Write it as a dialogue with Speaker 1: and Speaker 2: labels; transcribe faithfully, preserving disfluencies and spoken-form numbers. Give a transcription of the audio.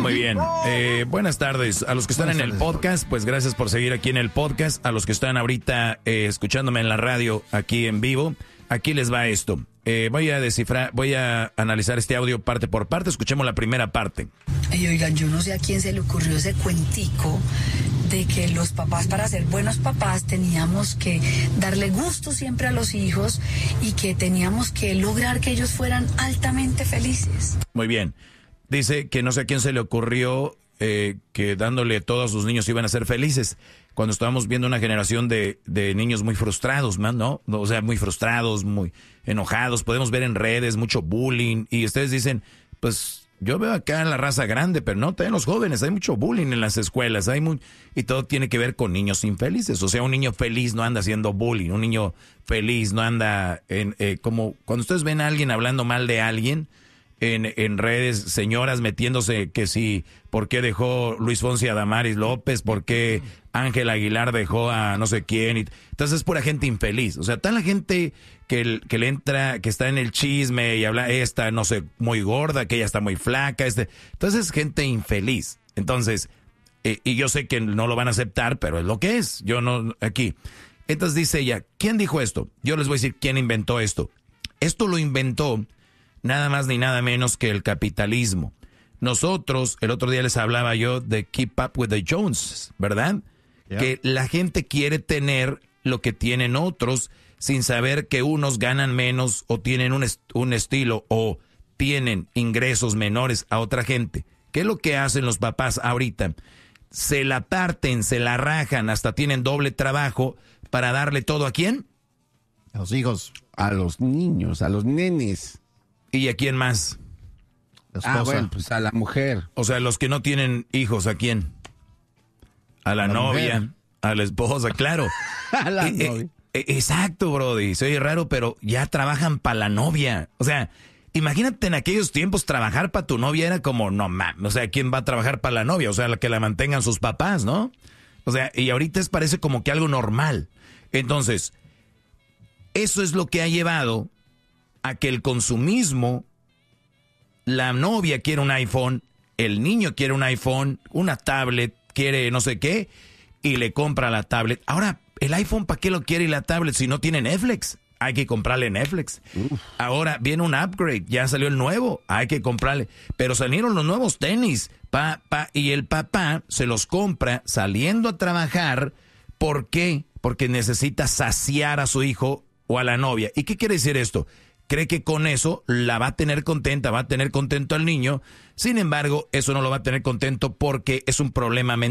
Speaker 1: Muy bien. Eh, buenas tardes. A los que están buenas en el podcast, pues gracias por seguir aquí en el podcast. A los que están ahorita eh, escuchándome en la radio aquí en vivo, aquí les va esto. Eh, voy a descifrar, voy a analizar este audio parte por parte. Escuchemos la primera parte.
Speaker 2: Y oigan, yo no sé a quién se le ocurrió ese cuentico de que los papás, para ser buenos papás, teníamos que darle gusto siempre a los hijos y que teníamos que lograr que ellos fueran altamente felices.
Speaker 1: Muy bien. Dice que no sé a quién se le ocurrió eh, que dándole todo a sus niños iban a ser felices. Cuando estábamos viendo una generación de, de niños muy frustrados, ¿no? O sea, muy frustrados, muy enojados. Podemos ver en redes mucho bullying. Y ustedes dicen, pues yo veo acá la raza grande, pero no, también los jóvenes. Hay mucho bullying en las escuelas. Hay muy, y todo tiene que ver con niños infelices. O sea, un niño feliz no anda haciendo bullying. Un niño feliz no anda en... Eh, como cuando ustedes ven a alguien hablando mal de alguien... En, en redes, señoras metiéndose que si, ¿por qué dejó Luis Fonsi a Damaris López? ¿Por qué Ángel Aguilar dejó a no sé quién? Y, entonces es pura gente infeliz. O sea, está la gente que, que le entra, que está en el chisme y habla, esta, no sé, muy gorda, que ella está muy flaca. Este. Entonces es gente infeliz. Entonces, eh, y yo sé que no lo van a aceptar, pero es lo que es. Yo no, aquí. Entonces dice ella, ¿quién dijo esto? Yo les voy a decir quién inventó esto. Esto lo inventó nada más ni nada menos que el capitalismo. Nosotros, el otro día les hablaba yo de Keep Up with the Joneses, ¿verdad? Yeah. Que la gente quiere tener lo que tienen otros sin saber que unos ganan menos o tienen un, est- un estilo o tienen ingresos menores a otra gente. ¿Qué es lo que hacen los papás ahorita? Se la parten, se la rajan, hasta tienen doble trabajo para darle todo ¿a quién?
Speaker 3: A los hijos, a los niños, a los nenes.
Speaker 1: ¿Y a quién más?
Speaker 3: La esposa. Ah, bueno, pues a la mujer.
Speaker 1: O sea, los que no tienen hijos, ¿a quién? A la, a la novia, mujer. A la esposa, claro.
Speaker 3: A la
Speaker 1: eh,
Speaker 3: novia.
Speaker 1: Eh, exacto, brody. Se oye raro, pero ya trabajan para la novia. O sea, imagínate en aquellos tiempos trabajar para tu novia era como, no mames, o sea, ¿quién va a trabajar para la novia? O sea, la que la mantengan sus papás, ¿no? O sea, y ahorita es, parece como que algo normal. Entonces, eso es lo que ha llevado a que el consumismo, la novia quiere un iPhone, el niño quiere un iPhone, una tablet, quiere no sé qué, y le compra la tablet. Ahora, ¿el iPhone para qué lo quiere y la tablet si no tiene Netflix? Hay que comprarle Netflix. Uf. Ahora viene un upgrade, ya salió el nuevo, hay que comprarle. Pero salieron los nuevos tenis, pa, pa, y el papá se los compra saliendo a trabajar. ¿Por qué? Porque necesita saciar a su hijo o a la novia. ¿Y qué quiere decir esto? Cree que con eso la va a tener contenta, va a tener contento al niño. Sin embargo, eso no lo va a tener contento porque es un problema mental.